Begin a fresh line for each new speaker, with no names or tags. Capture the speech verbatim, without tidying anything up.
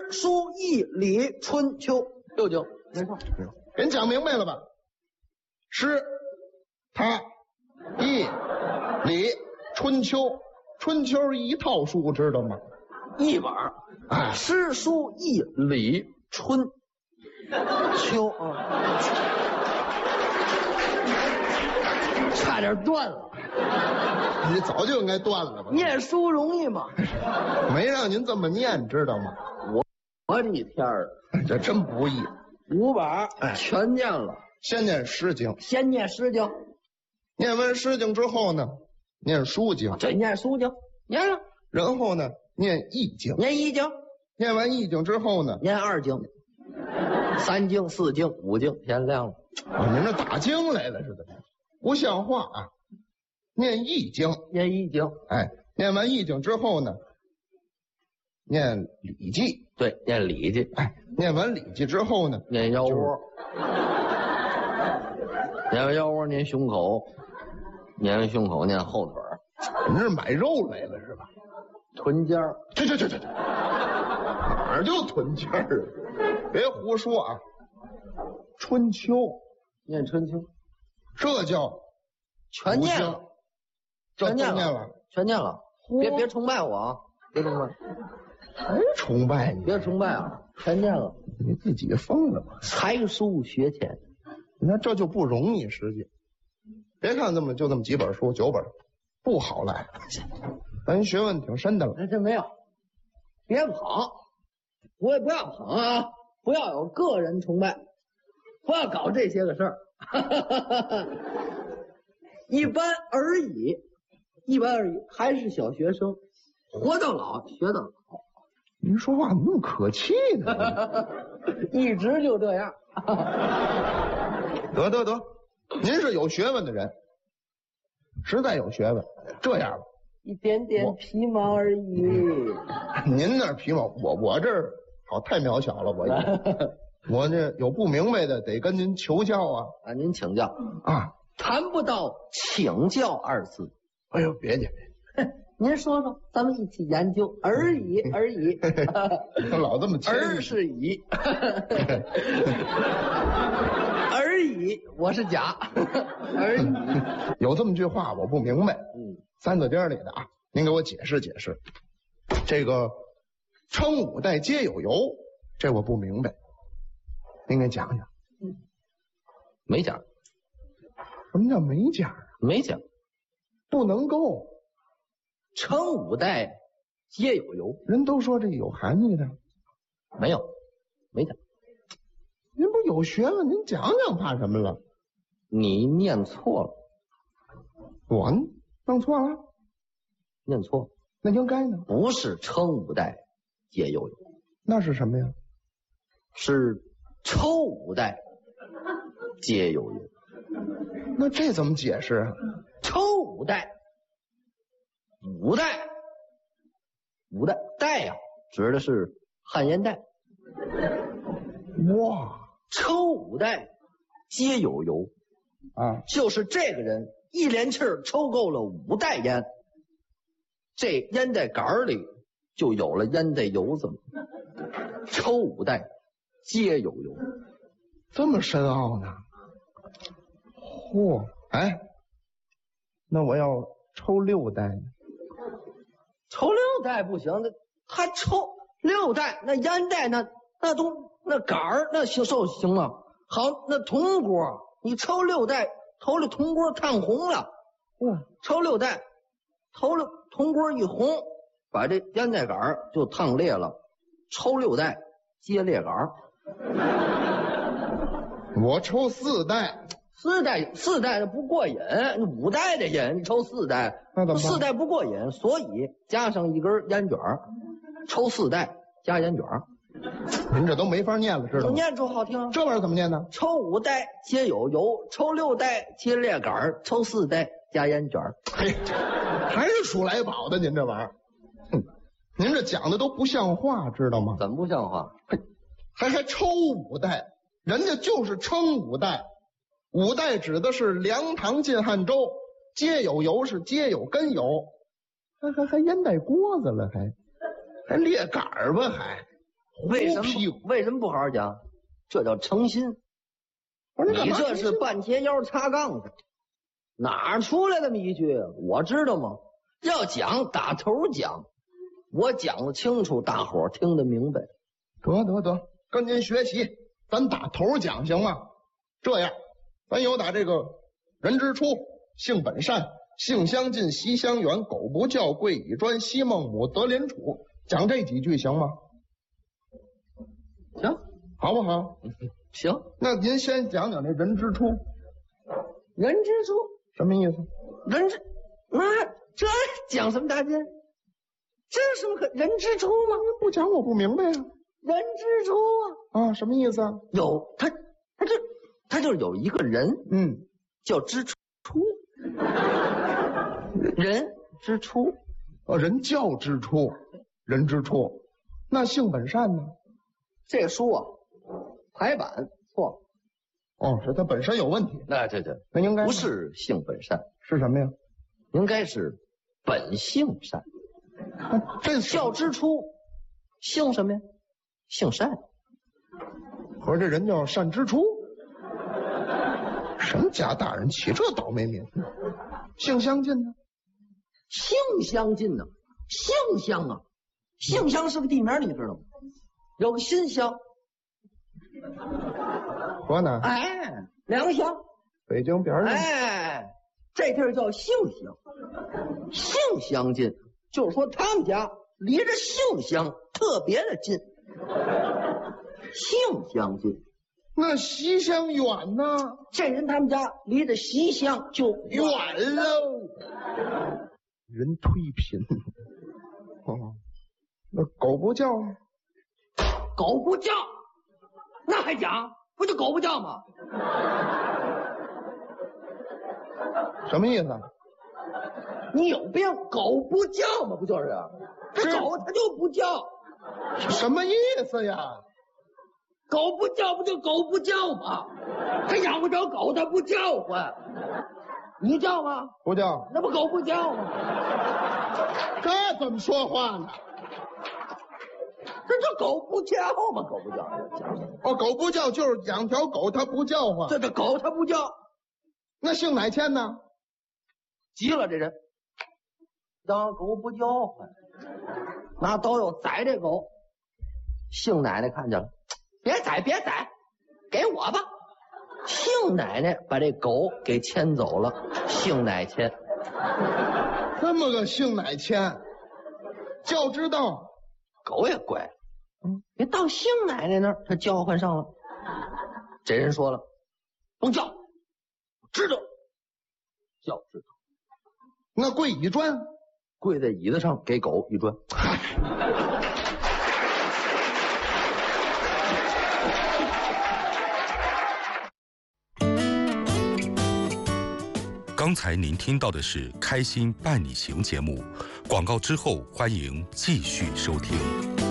诗书易礼春秋六经，没错。
给你讲明白了吧？诗、它、易、礼、春秋，春秋一套书，知道吗？
一本儿，
哎，
诗书易礼春秋啊，差点断了。
你早就应该断了吧？
念书容易吗？
没让您这么念，知道吗？
我的天儿，
这真不易。
五本儿全念了，
先念诗经，
先念诗经，
念完诗经之后呢，念书经，
这念书经，念了，
然后呢，念易经，
念一经，
念完易经之后呢，
念二经，三经、四经、五经，天亮了。
啊，您这打经来了似的，不像话啊！念易经，
念一经，
哎，念完易经之后呢，念礼记，
对，念礼记，
哎，念完礼记之后呢，
念腰窝，念完腰窝念胸口，念完胸口念后腿儿，
您是买肉来了是吧？
臀尖儿，
这这这这这，哪儿就臀尖儿啊？别胡说啊！春秋，
念春秋，
这叫
全念了，
这都
全念了，
念了，
全念了。别别崇拜我啊！别崇拜，
还崇拜你？
别崇拜啊！全念了，
你自己疯了吧？
才疏学浅，
你看这就不容易，实际。别看这么就这么几本书，九本，不好来。咱学问挺深的了。
哎，这没有，别捧，我也不要捧啊！不要有个人崇拜，不要搞这些个事儿。一般而已，一般而已，还是小学生，活到老学到老。
您说话怎么那么可气呢？
一直就这样。
得得得，您是有学问的人，实在有学问。这样吧，
一点点皮毛而已。
您那皮毛，我我这儿好太渺小了，我我这有不明白的得跟您求教啊
啊！您请教
啊，
谈不到请教二字。
哎呦，别介，
您说说，咱们一起研究而已而已。
老这么谦虚
而是乙，而已，我是甲，而已。
有这么句话我不明白，
嗯，
三字经里的啊，您给我解释解释。这个称五代皆有由，这我不明白，您给讲讲。
嗯，没讲。
什么叫没讲啊？
没讲，
不能够。
称五代皆有由，
人都说这有含义的，
没有，没讲。
您不有学问，您讲讲怕什么了？
你念错了，
我弄错了，
念错了，
那应该呢？
不是称五代皆有由，
那是什么呀？
是抽五代皆有由。
那这怎么解释啊？
抽五代，五代，五代代呀、啊，指的是汉烟代。
哇，
抽五代皆有由
啊，
就是这个人一连气儿抽够了五袋烟，这烟袋杆里就有了烟袋油子。抽五袋皆有由，
这么深奥呢？嚯，哎，那我要抽六袋呢？
抽六袋不行，那他抽六袋，那烟袋那那都那杆儿那行受行吗？好，那铜锅你抽六袋，头里铜锅烫红了，
哇，
抽六袋，头里铜锅一红，把这烟袋杆儿就烫裂了。抽六袋接裂杆儿，
我抽四袋。
四袋四袋的不过瘾，五袋的瘾，你抽四袋，
那怎么办？
四袋不过瘾，所以加上一根烟卷儿，抽四袋加烟卷儿。
您这都没法念了，知道吗？
念出好听，
这玩意儿怎么念呢？
抽五袋皆有油，抽六袋皆裂杆儿，抽四袋加烟卷儿。
嘿，还是数来宝的，您这玩意儿，哼，您这讲的都不像话，知道吗？
怎么不像话？
嘿，还还抽五代，人家就是称五代。五代指的是梁唐晋汉周，皆有油是皆有根油，还还还烟袋锅子了，还还裂杆儿吧，还
为什
屁
么为什么不好好讲？这叫诚心。你这是半截腰插杠子，哪儿出来这么一句？我知道吗？要讲打头讲，我讲的清楚，大伙儿听得明白。
得得得，跟您学习，咱打头讲行吗？这样，咱有打这个人之初，性本善，性相近，习相远，苟不教，贵以专，昔孟母，择邻处，讲这几句行吗？
行，
好不好？
行。
那您先讲讲这人之初。
人之初
什么意思？
人之那这讲什么大劲？这有什么可人之初吗？
不讲我不明白呀、
啊。人之初
啊啊，什么意思啊？
有他，他就他就是有一个人，
嗯，
叫之初，人之初，
哦，人教之初，人之初。那性本善呢？
这书啊，排版错。
哦，是他本身有问题。
那对对，
那应该
不是性本善，
是什么呀？
应该是本性善。
啊、这
教之初，性什么呀？性善。
合着人叫善之初？什么家大人起这倒霉名？性相近呢？
性相近呢？性相啊，性相是个地名，你知道吗？有个新乡，
河南，
哎，良乡，
北京边上，
哎，这地儿叫性乡，性相近，就是说他们家离着性乡特别的近，性相近。
那习相远呢？
这人他们家离着习乡就
远喽，人忒贫。哦，那狗不叫，
狗不叫，那还讲？不就狗不叫吗？
什么意思？
你有病！狗不叫吗？不就是？这狗它就不叫。
什么意思呀？
狗不叫不就狗不叫吗？它养不着狗，它不叫唤。你叫吗？
不叫。
那不狗不叫吗？
这怎么说话呢？
这就狗不叫吗？狗不叫。
哦，狗不叫就是养条狗，它不叫唤。
这这狗它不叫。
那姓哪谦呢？
急了这人，让狗不叫唤，拿刀要宰这狗。姓奶奶看见了，别宰别宰，给我吧。姓奶奶把这狗给牵走了，姓奶牵。
这么个姓奶牵，叫知道，
狗也乖，嗯，别到姓奶奶那儿，他叫唤上了。这人说了，甭叫，知道，叫知道。
那跪一砖，
跪在椅子上给狗一砖。
刚才您听到的是《开心伴你行》节目，广告之后欢迎继续收听。